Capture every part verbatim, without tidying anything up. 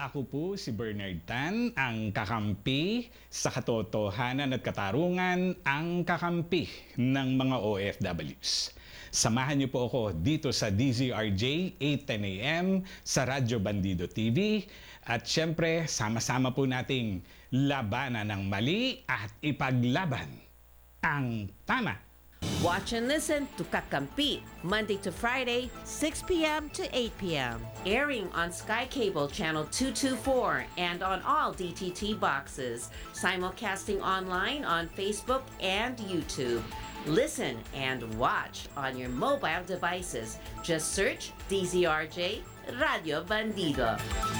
Ako po si Bernard Tan, ang kakampi sa katotohanan at katarungan, ang kakampi ng mga O F Ws. Samahan niyo po ako dito sa D Z R J eight ten A M sa Radyo Bandido T V at syempre sama-sama po nating labanan ng mali at ipaglaban ang tama. Watch and listen to Kakampi, Monday to Friday, six p m to eight p m Airing on Sky Cable Channel two twenty-four and on all D T T boxes. Simulcasting online on Facebook and YouTube. Listen and watch on your mobile devices. Just search D Z R J Radio Bandido.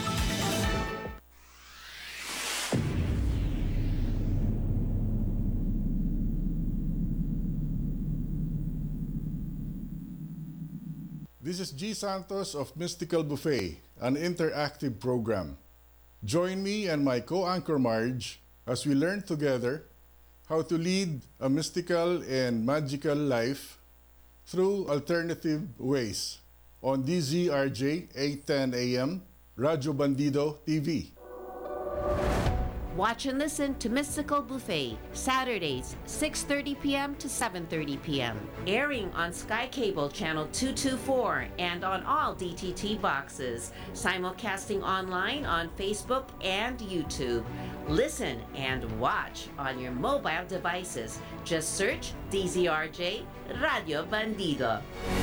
This is G. Santos of Mystical Buffet, an interactive program. Join me and my co-anchor Marge as we learn together how to lead a mystical and magical life through alternative ways on D Z R J eight ten A M, Radyo Bandido T V. Watch and listen to Mystical Buffet, Saturdays, six thirty p m to seven thirty p m Airing on Sky Cable Channel two twenty-four and on all D T T boxes. Simulcasting online on Facebook and YouTube. Listen and watch on your mobile devices. Just search D Z R J Radio Bandido.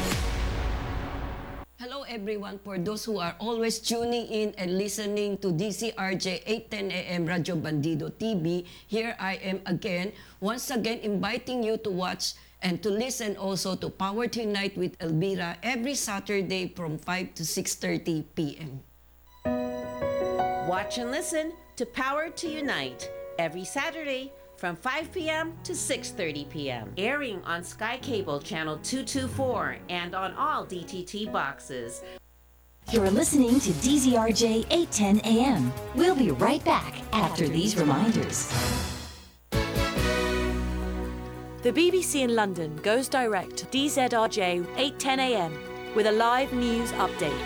Hello everyone, for those who are always tuning in and listening to D Z R J eight ten A M Radyo Bandido T V, here I am again, once again inviting you to watch and to listen also to Power to Unite with Elvira every Saturday from five to six thirty p m Watch and listen to Power to Unite every Saturday from five p m to six thirty p m Airing on Sky Cable Channel two twenty-four and on all D T T boxes. You're listening to D Z R J eight ten A M. We'll be right back after these reminders. The B B C in London goes direct to D Z R J eight ten A M with a live news update.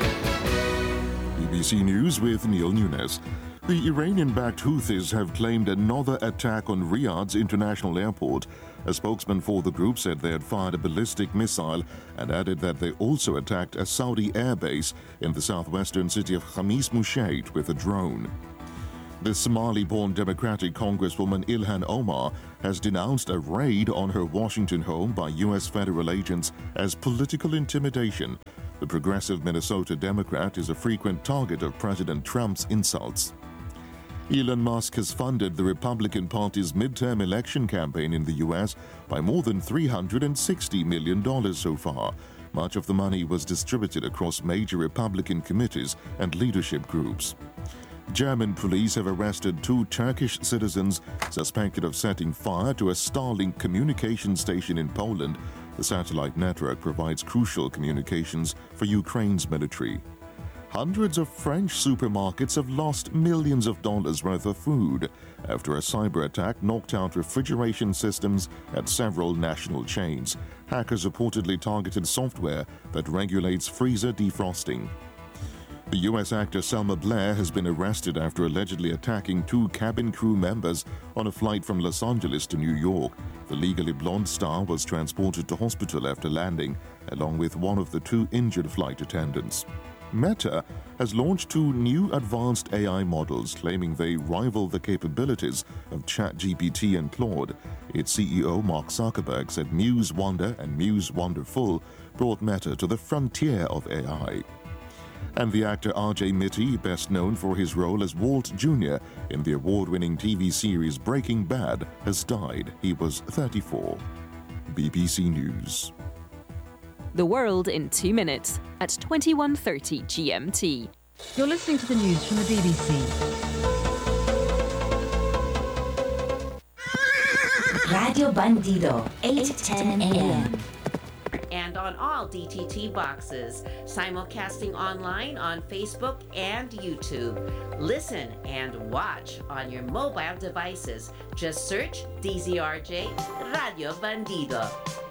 B B C News with Neil Nunes. The Iranian-backed Houthis have claimed another attack on Riyadh's international airport. A spokesman for the group said they had fired a ballistic missile and added that they also attacked a Saudi airbase in the southwestern city of Khamis Mushaid with a drone. The Somali-born Democratic Congresswoman Ilhan Omar has denounced a raid on her Washington home by U S federal agents as political intimidation. The progressive Minnesota Democrat is a frequent target of President Trump's insults. Elon Musk has funded the Republican Party's midterm election campaign in the U S by more than three hundred sixty million dollars so far. Much of the money was distributed across major Republican committees and leadership groups. German police have arrested two Turkish citizens suspected of setting fire to a Starlink communication station in Poland. The satellite network provides crucial communications for Ukraine's military. Hundreds of French supermarkets have lost millions of dollars worth of food after a cyber attack knocked out refrigeration systems at several national chains. Hackers reportedly targeted software that regulates freezer defrosting. The U S actor Selma Blair has been arrested after allegedly attacking two cabin crew members on a flight from Los Angeles to New York. The Legally Blonde star was transported to hospital after landing, along with one of the two injured flight attendants. Meta has launched two new advanced A I models claiming they rival the capabilities of ChatGPT and Claude. Its C E O Mark Zuckerberg said Muse Wonder and Muse Wonderful brought Meta to the frontier of A I. And the actor R J Mitte, best known for his role as Walt Junior in the award-winning T V series Breaking Bad, has died. He was thirty-four. B B C News. The world in two minutes at twenty-one thirty G M T. You're listening to the news from the B B C. Radio Bandido, eight ten A M And on all D T T boxes. Simulcasting online on Facebook and YouTube. Listen and watch on your mobile devices. Just search D Z R J Radio Bandido.